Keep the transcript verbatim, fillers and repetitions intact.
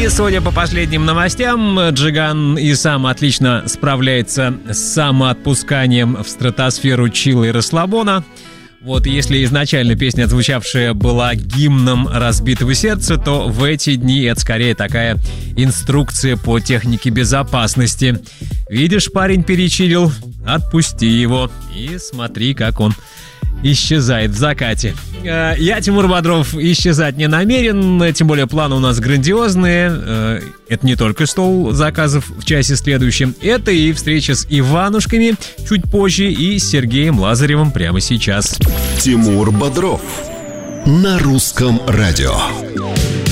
И, судя по последним новостям, Джиган и сам отлично справляется с самоотпусканием в стратосферу чилла и расслабона. Вот если изначально песня, отзвучавшая, была гимном разбитого сердца, то в эти дни это скорее такая инструкция по технике безопасности. Видишь, парень перечилил, отпусти его и смотри, как он исчезает в закате. Я, Тимур Бодров, исчезать не намерен, тем более планы у нас грандиозные. Это не только стол заказов в часе следующем, это и встреча с Иванушками чуть позже и с Сергеем Лазаревым прямо сейчас. Тимур Бодров на русском радио.